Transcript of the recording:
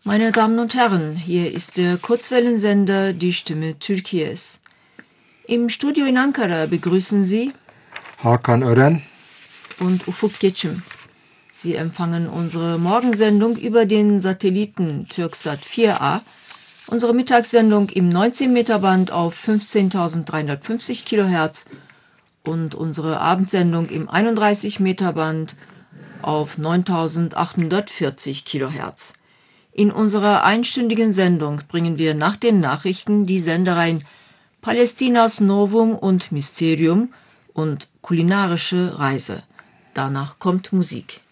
Meine Damen und Herren, hier ist der Kurzwellensender Die Stimme Türkiye's. Im Studio in Ankara begrüßen Sie Hakan Ören und Ufuk Geçim. Sie empfangen unsere Morgensendung über den Satelliten Türksat 4A, unsere Mittagssendung im 19-Meter-Band auf 15.350 kHz und unsere Abendsendung im 31-Meter-Band auf 9.840 kHz. In unserer einstündigen Sendung bringen wir nach den Nachrichten die Sendereien Palästinas Novum und Mysterium und kulinarische Reise. Danach kommt Musik.